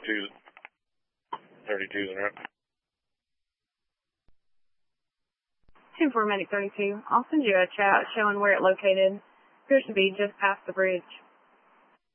32's en route. 10-4 Medic 32. I'll send you a chat showing where it located. Appears to be just past the bridge.